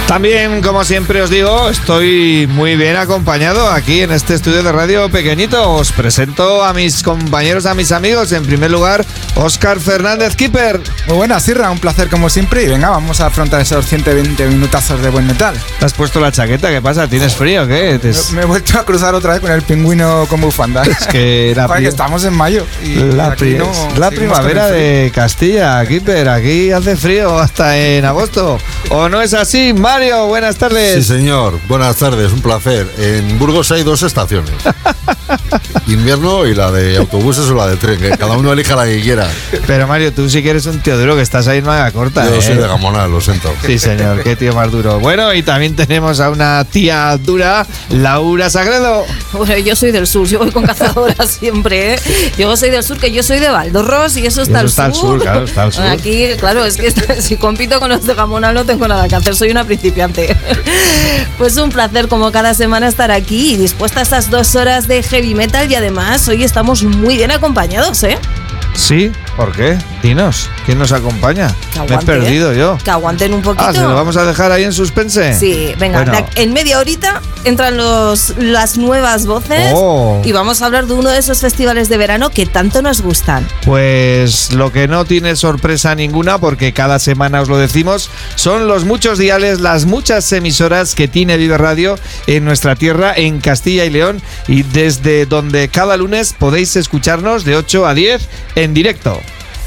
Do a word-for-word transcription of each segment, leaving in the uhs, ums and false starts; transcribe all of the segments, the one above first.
También, como siempre os digo, estoy muy bien acompañado aquí en este estudio de radio pequeñito. Os presento a mis compañeros, a mis amigos. En primer lugar, Óscar Fernández, Keeper. Muy buenas, Sirra, un placer como siempre. Y venga, vamos a afrontar esos ciento veinte minutazos de buen metal. ¿Te has puesto la chaqueta? ¿Qué pasa? ¿Tienes frío o qué? ¿Te... Me, me he vuelto a cruzar otra vez con el pingüino con bufanda. Es que la pri- que estamos en mayo. Y la, pri- no, la primavera de Castilla, Keeper. Aquí hace frío hasta en agosto. ¿O no es así? Mario, buenas tardes. Sí, señor. Buenas tardes, un placer. En Burgos hay dos estaciones. Invierno y la de autobuses o la de tren, que cada uno elija la que quiera. Pero Mario, tú sí que eres un tío duro, que estás ahí en manga corta. Yo ¿eh? soy de Gamona, lo siento. Sí, señor, qué tío más duro. Bueno, y también tenemos a una tía dura, Laura Sagredo. Bueno, yo soy del sur, yo voy con cazadoras siempre, ¿eh? Yo soy del sur, que yo soy de Valdorros y eso está, y eso al, está sur. al sur. Claro, está al sur. Aquí, claro, es que si compito con los de Gamona no tengo nada que hacer, soy una principiante. Pues un placer como cada semana estar aquí y dispuesta a estas dos horas de heavy metal, y además hoy estamos muy bien acompañados, ¿eh? Sí, ¿por qué? Dinos, ¿quién nos acompaña? Aguante, Me he perdido yo. Que aguanten un poquito. Ah, ¿se lo vamos a dejar ahí en suspense? Sí, venga, bueno. la, en media horita entran los, las nuevas voces oh. y vamos a hablar de uno de esos festivales de verano que tanto nos gustan. Pues lo que no tiene sorpresa ninguna, porque cada semana os lo decimos, son los muchos diales, las muchas emisoras que tiene Vive Radio en nuestra tierra, en Castilla y León, y desde donde cada lunes podéis escucharnos de ocho a diez en directo.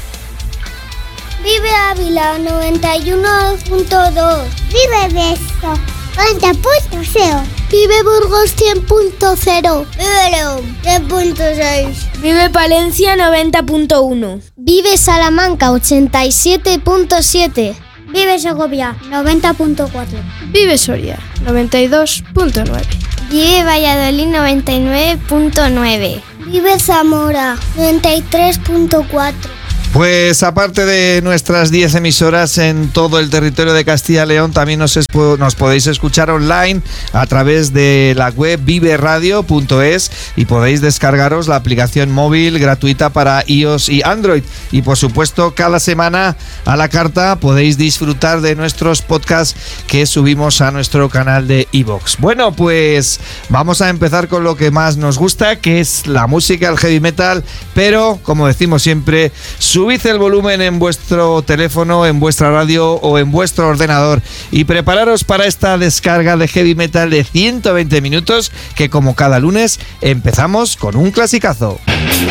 Vive Ávila noventa y uno punto dos. Vive Besto noventa punto cero. Vive Burgos cien punto cero. Vive León cien punto seis. Vive Palencia noventa punto uno. Vive Salamanca ochenta y siete punto siete. Vive Segovia noventa punto cuatro. Vive Soria noventa y dos punto nueve. Vive Valladolid noventa y nueve punto nueve. Vive Zamora noventa y tres punto cuatro. Pues aparte de nuestras diez emisoras en todo el territorio de Castilla y León, también nos, espo- nos podéis escuchar online a través de la web vive radio punto es y podéis descargaros la aplicación móvil gratuita para iOS y Android. Y por supuesto, cada semana a la carta podéis disfrutar de nuestros podcasts que subimos a nuestro canal de iVoox. Bueno, pues vamos a empezar con lo que más nos gusta, que es la música, el heavy metal, pero como decimos siempre, subid el volumen en vuestro teléfono, en vuestra radio o en vuestro ordenador y prepararos para esta descarga de heavy metal de ciento veinte minutos que, como cada lunes, empezamos con un clasicazo.